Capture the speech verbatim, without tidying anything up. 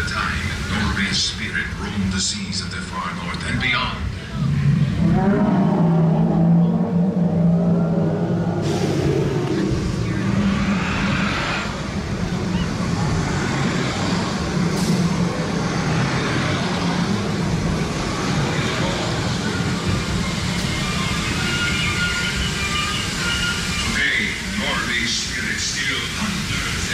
a time, Norway's spirit roamed the seas of the far north and beyond.